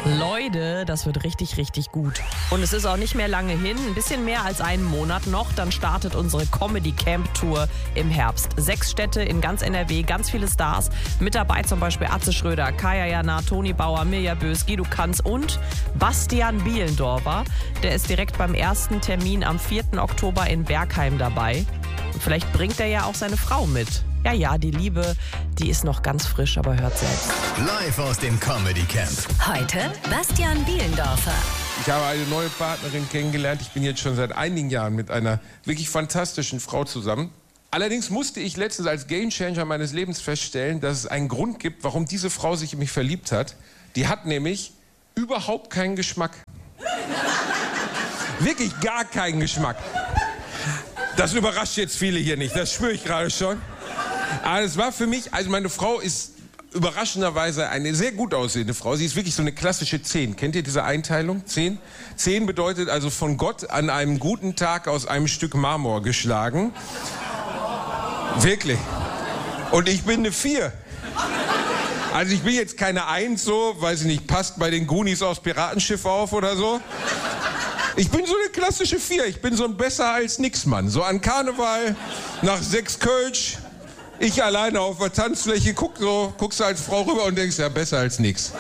Leute, das wird richtig, richtig gut. Und es ist auch nicht mehr lange hin, ein bisschen mehr als einen Monat noch, dann startet unsere Comedy Camp Tour im Herbst. 6 Städte in ganz NRW, ganz viele Stars. Mit dabei zum Beispiel Atze Schröder, Kaya Jana, Toni Bauer, Mirja Bös, Guido Kanz und Bastian Bielendorfer. Der ist direkt beim ersten Termin am 4. Oktober in Bergheim dabei. Und vielleicht bringt er ja auch seine Frau mit. Ja, die Liebe, die ist noch ganz frisch, aber hört selbst. Live aus dem Comedy Camp. Heute Bastian Bielendorfer. Ich habe eine neue Partnerin kennengelernt. Ich bin jetzt schon seit einigen Jahren mit einer wirklich fantastischen Frau zusammen. Allerdings musste ich letztens als Gamechanger meines Lebens feststellen, dass es einen Grund gibt, warum diese Frau sich in mich verliebt hat. Die hat nämlich überhaupt keinen Geschmack. Wirklich gar keinen Geschmack. Das überrascht jetzt viele hier nicht, das spüre ich gerade schon. Aber es war für mich, also meine Frau ist überraschenderweise eine sehr gut aussehende Frau. Sie ist wirklich so eine klassische 10. Kennt ihr diese Einteilung? 10? 10 bedeutet also von Gott an einem guten Tag aus einem Stück Marmor geschlagen. Wirklich. Und ich bin eine 4. Also ich bin jetzt keine 1 so, weiß ich nicht, passt bei den Goonies aufs Piratenschiff auf oder so. Ich bin so eine klassische 4. Ich bin so ein besser als nix Mann. So an Karneval, nach 6 Kölsch, ich alleine auf der Tanzfläche, guckst du als Frau rüber und denkst, ja, besser als nix.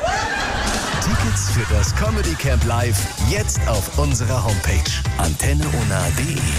Tickets für das Comedy Camp Live jetzt auf unserer Homepage antenneona.de.